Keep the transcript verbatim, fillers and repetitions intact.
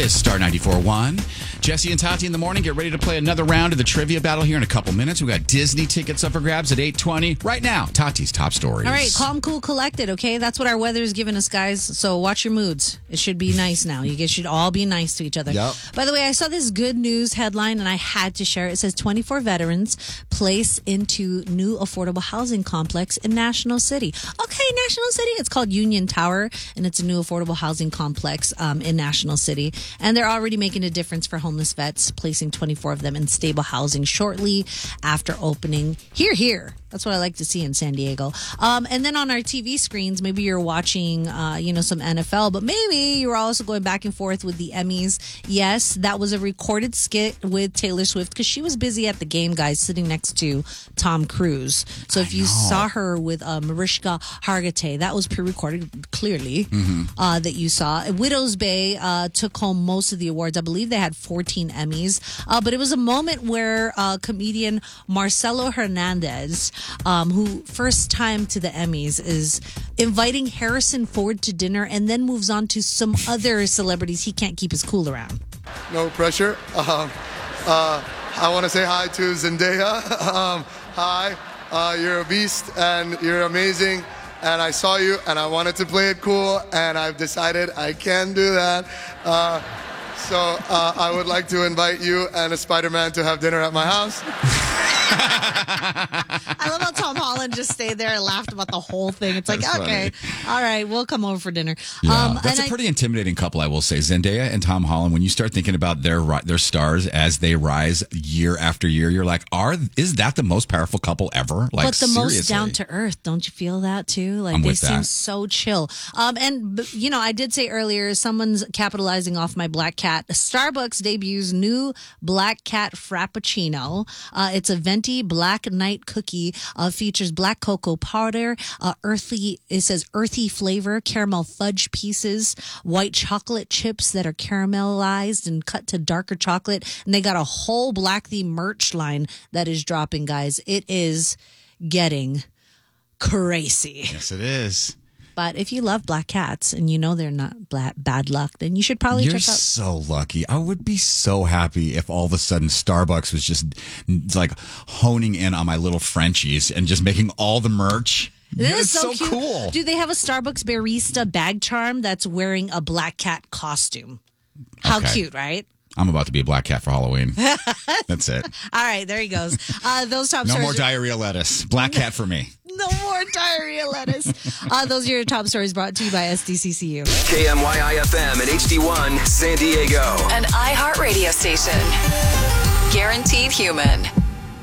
is Star ninety-four point one. Jesse and Tati in the morning. Get ready to play another round of the trivia battle here in a couple minutes. We got Disney tickets up for grabs at eight twenty. Right now, Tati's top stories. All right, calm, cool, collected, okay? That's what our weather's giving us, guys. So watch your moods. It should be nice now. You guys should all be nice to each other. Yep. By the way, I saw this good news headline, and I had to share it. It says twenty-four veterans placed into new affordable housing complex in National City. Okay, National City. It's called Union Tower, and it's a new affordable housing complex um, in National City. And they're already making a difference for homeless vets, placing twenty-four of them in stable housing shortly after opening. Here, here. That's what I like to see in San Diego. Um, and then on our T V screens, maybe you're watching, uh, you know, some N F L, but maybe you're also going back and forth with the Emmys. Yes, that was a recorded skit with Taylor Swift because she was busy at the game, guys, sitting next to Tom Cruise. So if you saw her with uh, Mariska Hargitay, that was pre-recorded, clearly, mm-hmm. uh, that you saw. Widow's Bay uh, took home most of the awards. I believe they had fourteen Emmys. Uh, but it was a moment where uh, comedian Marcelo Hernandez, Um, who first time to the Emmys, is inviting Harrison Ford to dinner and then moves on to some other celebrities he can't keep his cool around. No pressure. Um, uh, I want to say hi to Zendaya. Um, hi, uh, you're a beast and you're amazing. And I saw you and I wanted to play it cool and I've decided I can do that. Uh, so uh, I would like to invite you and a Spider-Man to have dinner at my house. I love how Tom Holland just stayed there and laughed about the whole thing. It's like, That's okay, funny. all right, we'll come over for dinner. Yeah, um, that's a and pretty I, intimidating couple, I will say. Zendaya and Tom Holland, when you start thinking about their ri- their stars as they rise year after year, you're like, are is that the most powerful couple ever? Like, but the seriously. most down to earth, don't you feel that too? Like I'm they with seem that. so chill. Um, and b- you know, I did say earlier, someone's capitalizing off my black cat. Starbucks debuts new black cat frappuccino. Uh, it's a venti black night cookie. Uh, features black cocoa powder, uh, earthy. It says earthy flavor, caramel fudge pieces, white chocolate chips that are caramelized and cut to darker chocolate. And they got a whole black theme merch line that is dropping, guys. It is getting crazy. Yes, it is. But if you love black cats and you know they're not black, bad luck, then you should probably You're check out. so lucky. I would be so happy if all of a sudden Starbucks was just like honing in on my little Frenchies and just making all the merch. This it's is so, so cute. cool. Do they have a Starbucks barista bag charm that's wearing a black cat costume? How Okay. cute, right? I'm about to be a black cat for Halloween. That's it. All right, there he goes. Uh, those top No stories. more diarrhea lettuce. Black cat for me. No more diarrhea lettuce. Uh, those are your top stories brought to you by S D C C U. K M Y I F M and H D one San Diego. An iHeart radio station. Guaranteed human.